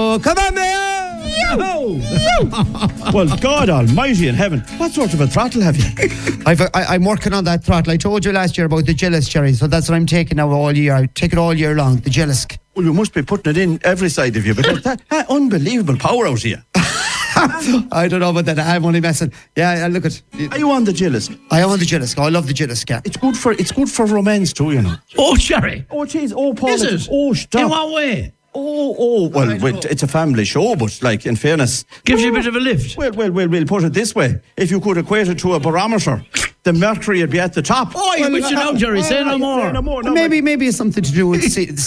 Mayo. Come on, Mayo. Well, God almighty in heaven, what sort of a throttle have you? I'm working on that throttle. I told you last year about the Gillis, Jerry, so that's what I'm taking now all year. I take it all year long, the Gillis. Well, you must be putting it in every side of you, but that unbelievable power out here. I don't know about that. I'm only messing. Yeah, look at. Are you on the Gillis? I am on the Gillis. I love the Gillis. Yeah. It's good for romance too, you know. Oh, Jerry. Oh, jeez. Oh, Paul. Is it? Oh, stop. In what way? Well, it's a family show, but like in fairness, gives you a bit of a lift. Well, we'll put it this way: if you could equate it to a barometer, the mercury would be at the top. Oh, you're with you now, Jerry. Say no more. Maybe it's something to do with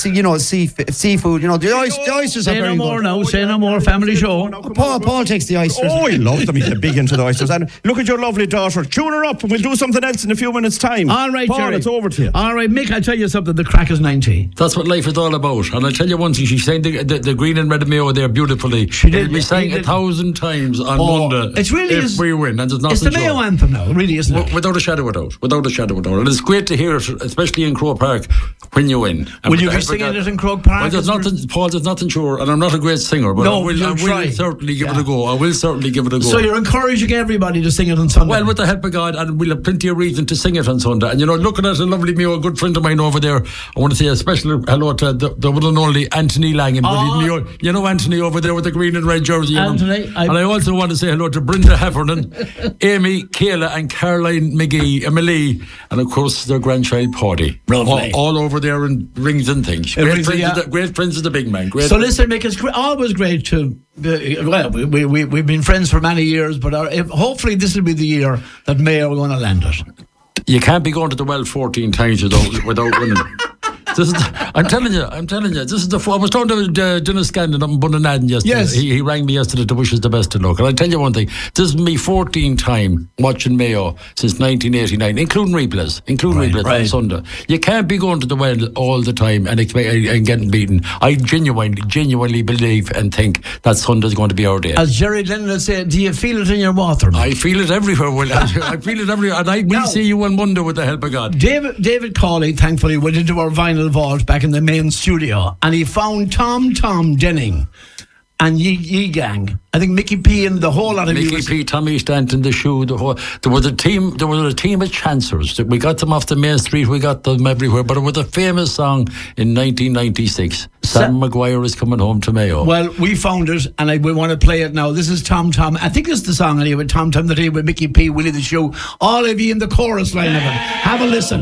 seafood. You know, the oysters are very good. Say no more. Family show. Paul takes the oysters. Oh, he loves them. He's big into the oysters. And look at your lovely daughter. Tune her up, and we'll do something else in a few minutes' time. All right, Paul, Jerry. it's over to you. All right, Mick. I tell you something. The crack is 90. That's what life is all about. And I tell you one thing. She sang the green and red of Mayo there beautifully. She did. We sang 1,000 times on Monday. It really if is. We win, and it's the Mayo anthem now. It really isn't it? Without a shadow of doubt. And it's great to hear it, especially in Croke Park, when you win. Will you be singing it in Croke Park? Well, Paul, there's nothing sure, and I'm not a great singer, but I will certainly give it a go. So you're encouraging everybody to sing it on Sunday? Well, with the help of God, and we'll have plenty of reason to sing it on Sunday. And looking at a lovely Mayo, a good friend of mine over there, I want to say a special hello to the one and only Anthony Langan. You know Anthony over there with the green and red jersey. Anthony. And I also want to say hello to Brenda Heffernan, Amy, Kayla and Caroline Emily, and of course their grandchild Paddy. All over there in rings and things. Great friends of the big man. So listen, Mick, it's always great to we've been friends for many years, but hopefully this will be the year that Mayo are going to land it. You can't be going to the well 14 times without winning. I'm telling you. This is I was talking to Dennis Scanlon up in Bunnanan yesterday. Yes. He rang me yesterday to wish us the best of luck. And I tell you one thing. This is me 14th time watching Mayo since 1989, including replays on Sunday. You can't be going to the well all the time and getting beaten. I genuinely believe and think that Sunday's going to be our day. As Jerry Lennon said, do you feel it in your water? I feel it everywhere. I feel it everywhere. And I will see you on Monday with the help of God. David Cawley, thankfully, went into our vinyl vault back in the main studio, and he found Tom Denning and Yee Gang. I think Mickey P and the whole lot of Mickey P, Tommy Stanton, the Shoe, there was a team of chancers. We got them off the main street, we got them everywhere, but it was a famous song in 1996. Sam Maguire is coming home to Mayo. Well, we found it, and we want to play it now. This is Tom. I think it's the song anyway, Tom that he with Mickey P, Willie the Shoe, all of you in the chorus line of it. Have a listen.